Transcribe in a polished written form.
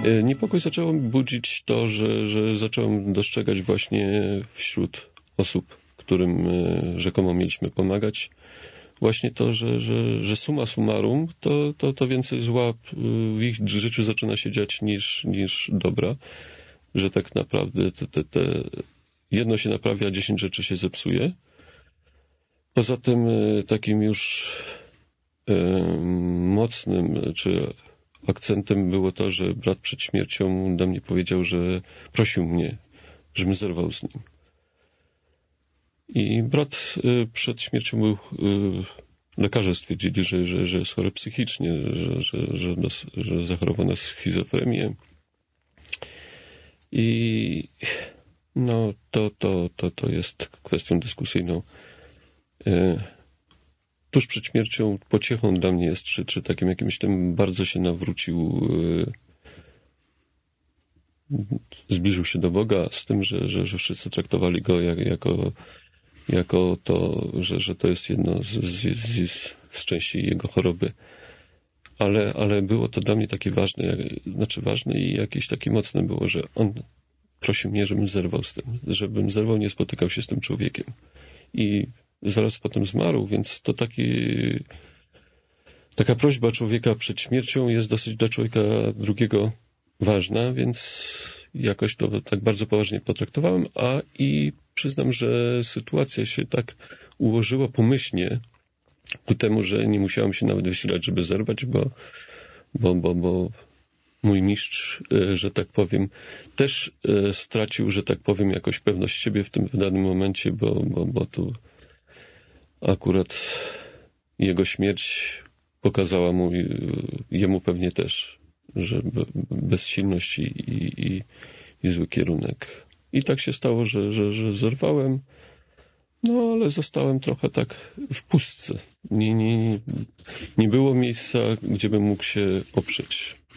Niepokój zaczęło mi budzić to, że zacząłem dostrzegać właśnie wśród osób, którym rzekomo mieliśmy pomagać, właśnie to, że summa summarum, to więcej zła w ich życiu zaczyna się dziać niż dobra, że tak naprawdę jedno się naprawia, a 10 rzeczy się zepsuje. Poza tym takim już mocnym czy akcentem było to, że brat przed śmiercią do mnie powiedział, że prosił mnie, żebym zerwał z nim. I brat przed śmiercią był, lekarze stwierdzili, że jest chory psychicznie, że zachorował na schizofrenię. I no to jest kwestią dyskusyjną. Tuż przed śmiercią pociechą dla mnie jest, czy takim jakimś tym bardzo się nawrócił, zbliżył się do Boga z tym, że wszyscy traktowali go jako to, że to jest jedno z części jego choroby. Ale było to dla mnie takie ważne i jakieś takie mocne było, że on prosił mnie, żebym zerwał z tym, żebym zerwał, nie spotykał się z tym człowiekiem. I zaraz potem zmarł, więc to taka prośba człowieka przed śmiercią jest dosyć dla człowieka drugiego ważna, więc jakoś to tak bardzo poważnie potraktowałem, i przyznam, że sytuacja się tak ułożyła pomyślnie ku temu, że nie musiałem się nawet wysilać, żeby zerwać, bo mój mistrz, że tak powiem, też stracił, że tak powiem, jakoś pewność siebie w danym momencie, bo tu akurat jego śmierć pokazała jemu pewnie też, że bezsilność i zły kierunek. I tak się stało, że zerwałem, no ale zostałem trochę tak w pustce. Nie było miejsca, gdzie bym mógł się oprzeć.